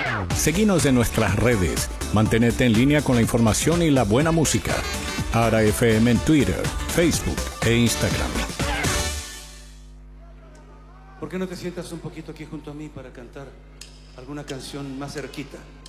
Seguinos en nuestras redes. Mantenete en línea con la información y la buena música. Ara FM en Twitter, Facebook e Instagram. ¿Por qué no te sientas un poquito aquí junto a mí para cantar alguna canción más cerquita?